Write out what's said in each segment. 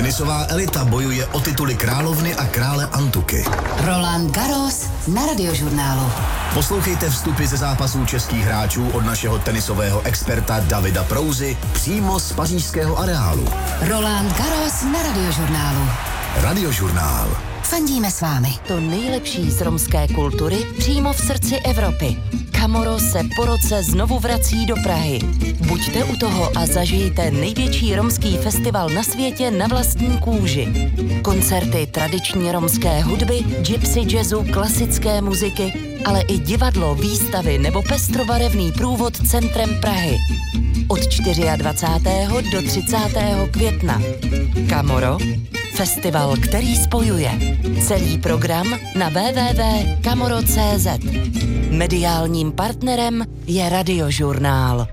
Tenisová elita bojuje o tituly královny a krále Antuky. Roland Garros na Radiožurnálu. Poslouchejte vstupy ze zápasů českých hráčů od našeho tenisového experta Davida Prouzy přímo z pařížského areálu. Roland Garros na Radiožurnálu. Radiožurnál. Fandíme s vámi. To nejlepší z romské kultury přímo v srdci Evropy. Camorro se po roce znovu vrací do Prahy. Buďte u toho a zažijte největší romský festival na světě na vlastní kůži. Koncerty tradiční romské hudby, gypsy jazzu, klasické muziky, ale i divadlo, výstavy nebo pestrobarevný průvod centrem Prahy. Od 24. do 30. května. Camorro, festival, který spojuje. Celý program na www.camorro.cz. Mediálním partnerem je Radiožurnál.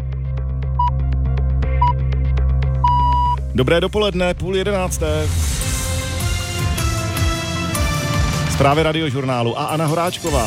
Dobré dopoledne, 10:30. Zprávy Radiožurnálu a Anna Horáčková.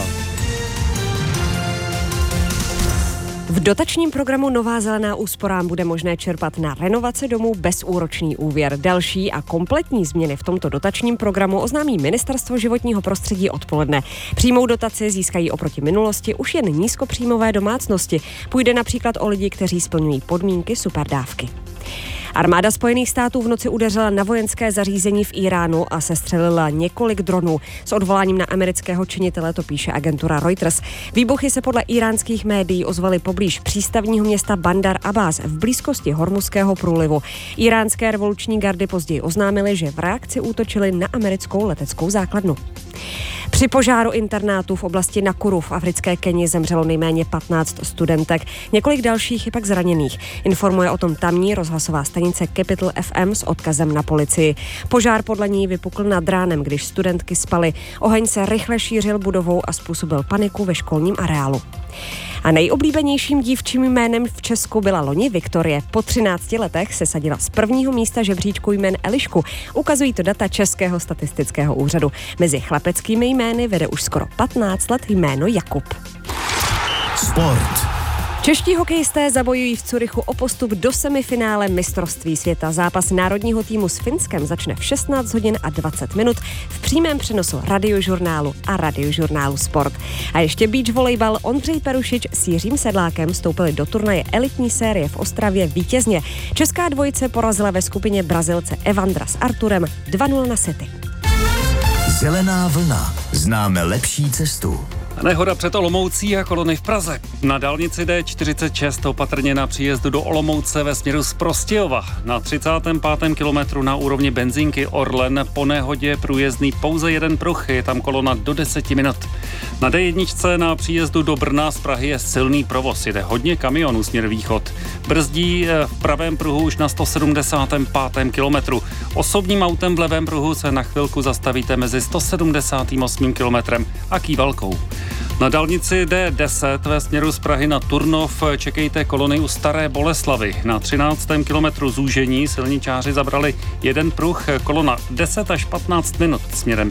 V dotačním programu Nová zelená úsporám bude možné čerpat na renovace domů bezúročný úvěr. Další a kompletní změny v tomto dotačním programu oznámí Ministerstvo životního prostředí odpoledne. Přímou dotaci získají oproti minulosti už jen nízkopříjmové domácnosti. Půjde například o lidi, kteří splňují podmínky superdávky. Armáda Spojených států v noci udeřila na vojenské zařízení v Iránu a sestřelila několik dronů. S odvoláním na amerického činitele, to píše agentura Reuters. Výbuchy se podle íránských médií ozvaly poblíž přístavního města Bandar Abbas v blízkosti Hormuzského průlivu. Iránské revoluční gardy později oznámily, že v reakci útočili na americkou leteckou základnu. Při požáru internátu v oblasti Nakuru v africké Keni zemřelo nejméně 15 studentek. Několik dalších je pak zraněných. Informuje o tom tamní rozhlasová stanice Capital FM s odkazem na policii. Požár podle ní vypukl nad ránem, když studentky spaly. Oheň se rychle šířil budovou a způsobil paniku ve školním areálu. A nejoblíbenějším dívčím jménem v Česku byla loni Viktorie. Po 13 letech se sadila z prvního místa žebříčku jmén Elišku. Ukazují to data Českého statistického úřadu. Mezi chlapeckými jmény vede už skoro 15 let jméno Jakub. Sport. Čeští hokejisté zabojují v Curychu o postup do semifinále mistrovství světa. Zápas národního týmu s Finskem začne v 16 hodin a 20 minut v přímém přenosu Radiožurnálu a Radiožurnálu Sport. A ještě beach volejbal. Ondřej Perušič s Jiřím Sedlákem vstoupili do turnaje elitní série v Ostravě vítězně. Česká dvojice porazila ve skupině Brazilce Evandra s Arturem 2-0 na sety. Zelená vlna. Známe lepší cestu. Nehoda před Olomoucí a kolony v Praze. Na dálnici D46 opatrně na příjezdu do Olomouce ve směru z Prostějova. Na 35. kilometru na úrovni benzínky Orlen po nehodě průjezdný pouze jeden pruh, je tam kolona do 10 minut. Na D1 na příjezdu do Brna z Prahy je silný provoz, jede hodně kamionů směr východ. Brzdí v pravém pruhu už na 175. kilometru. Osobním autem v levém pruhu se na chvilku zastavíte mezi 178. kilometrem a Kývalkou. Na dálnici D10 ve směru z Prahy na Turnov čekejte kolony u Staré Boleslavy. Na 13. kilometru zúžení silničáři zabrali jeden pruh, kolona 10 až 15 minut směrem